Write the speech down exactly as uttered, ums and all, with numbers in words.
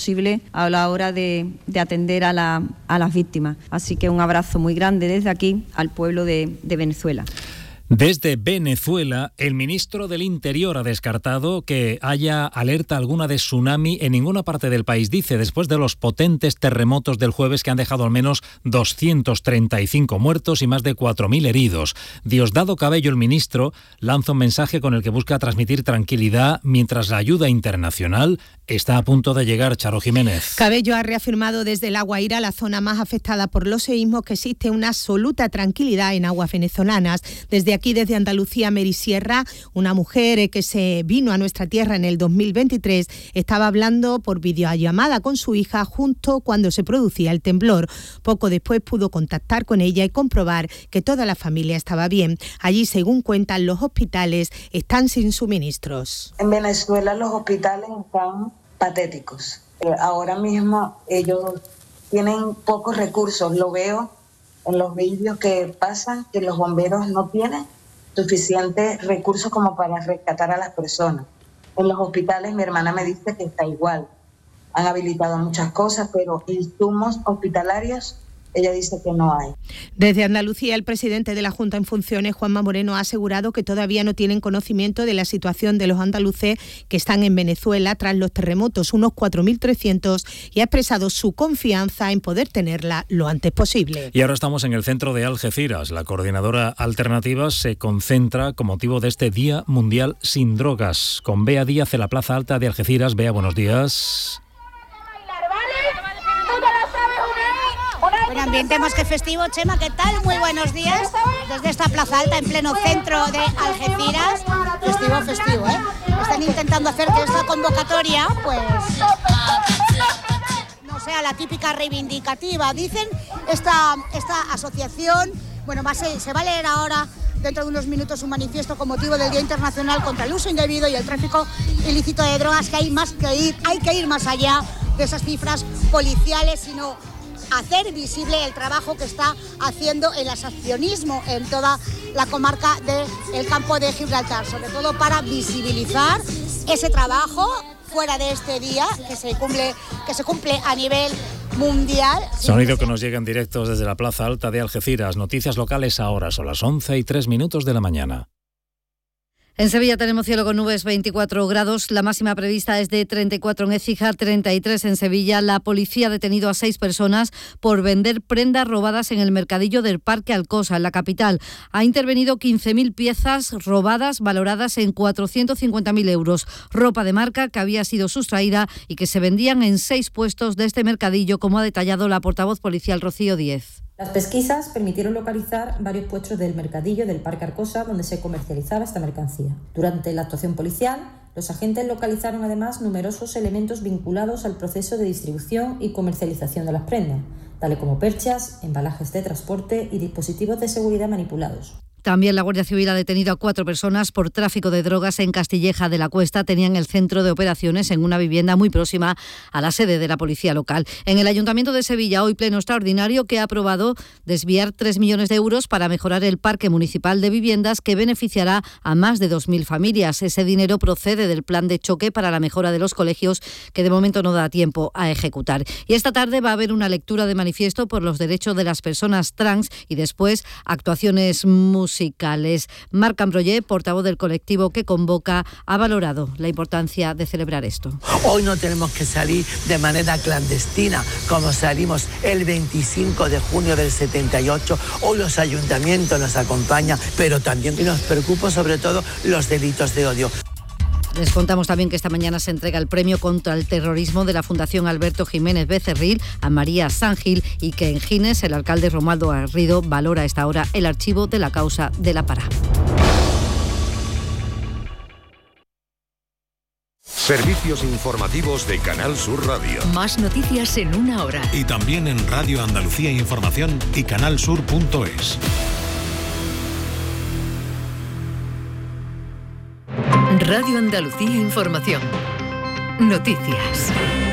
posible a la hora de, de atender a, la, a las víctimas. Así que un abrazo muy grande desde aquí al pueblo de, de Venezuela. Desde Venezuela, el ministro del Interior ha descartado que haya alerta alguna de tsunami en ninguna parte del país, dice, después de los potentes terremotos del jueves que han dejado al menos doscientos treinta y cinco muertos y más de cuatro mil heridos. Diosdado Cabello, el ministro, lanza un mensaje con el que busca transmitir tranquilidad mientras la ayuda internacional está a punto de llegar. Charo Jiménez. Cabello ha reafirmado desde La Guaira, la zona más afectada por los seísmos, que existe una absoluta tranquilidad en aguas venezolanas. Desde aquí, desde Andalucía, Meri Sierra, una mujer que se vino a nuestra tierra en el dos mil veintitrés, estaba hablando por videollamada con su hija justo cuando se producía el temblor. Poco después pudo contactar con ella y comprobar que toda la familia estaba bien. Allí, según cuentan, los hospitales están sin suministros. En Venezuela los hospitales están patéticos. Eh, ahora mismo ellos tienen pocos recursos, lo veo en los vídeos que pasan, que los bomberos no tienen suficientes recursos como para rescatar a las personas. En los hospitales mi hermana me dice que está igual. Han habilitado muchas cosas, pero insumos hospitalarios ella dice que no hay. Desde Andalucía, el presidente de la Junta en funciones, Juanma Moreno, ha asegurado que todavía no tienen conocimiento de la situación de los andaluces que están en Venezuela tras los terremotos, unos cuatro mil trescientos, y ha expresado su confianza en poder tenerla lo antes posible. Y ahora estamos en el centro de Algeciras. La coordinadora Alternativas se concentra con motivo de este Día Mundial Sin Drogas. Con Bea Díaz en la Plaza Alta de Algeciras. Bea, buenos días. Buen ambiente más que festivo. Chema, ¿qué tal? Muy buenos días. Desde esta Plaza Alta, en pleno centro de Algeciras. Festivo, festivo, ¿eh? Están intentando hacer que esta convocatoria, pues, no sea la típica reivindicativa. Dicen esta, esta asociación, bueno, va a ser, se va a leer ahora, dentro de unos minutos, un manifiesto con motivo del Día Internacional contra el Uso Indebido y el Tráfico Ilícito de Drogas, que hay más que ir, hay que ir más allá de esas cifras policiales, sino hacer visible el trabajo que está haciendo el asociacionismo en toda la comarca del Campo de Gibraltar, sobre todo para visibilizar ese trabajo fuera de este día que se cumple, que se cumple a nivel mundial. Sonido que nos llega en directo desde la Plaza Alta de Algeciras. Noticias locales ahora, son las once y tres minutos de la mañana. En Sevilla tenemos cielo con nubes, veinticuatro grados, la máxima prevista es de treinta y cuatro en Écija, treinta y tres en Sevilla. La policía ha detenido a seis personas por vender prendas robadas en el mercadillo del Parque Alcosa, en la capital. Ha intervenido quince mil piezas robadas valoradas en cuatrocientos cincuenta mil euros. Ropa de marca que había sido sustraída y que se vendían en seis puestos de este mercadillo, como ha detallado la portavoz policial Rocío Díez. Las pesquisas permitieron localizar varios puestos del mercadillo del Parque Arcosa donde se comercializaba esta mercancía. Durante la actuación policial, los agentes localizaron además numerosos elementos vinculados al proceso de distribución y comercialización de las prendas, tales como perchas, embalajes de transporte y dispositivos de seguridad manipulados. También la Guardia Civil ha detenido a cuatro personas por tráfico de drogas en Castilleja de la Cuesta. Tenían el centro de operaciones en una vivienda muy próxima a la sede de la policía local. En el Ayuntamiento de Sevilla, hoy pleno extraordinario que ha aprobado desviar tres millones de euros para mejorar el parque municipal de viviendas que beneficiará a más de dos mil familias. Ese dinero procede del plan de choque para la mejora de los colegios que de momento no da tiempo a ejecutar. Y esta tarde va a haber una lectura de manifiesto por los derechos de las personas trans y después actuaciones musicales. musicales. Marc Ambroyé, portavoz del colectivo que convoca, ha valorado la importancia de celebrar esto. Hoy no tenemos que salir de manera clandestina como salimos el veinticinco de junio del setenta y ocho. Hoy los ayuntamientos nos acompañan, pero también nos preocupa sobre todo los delitos de odio. Les contamos también que esta mañana se entrega el premio contra el terrorismo de la Fundación Alberto Jiménez Becerril a María Sángil y que en Gines el alcalde Romualdo Garrido valora a esta hora el archivo de la causa de la Pará. Servicios informativos de Canal Sur Radio. Más noticias en una hora. Y también en Radio Andalucía Información y canalsur punto es. Radio Andalucía Información. Noticias.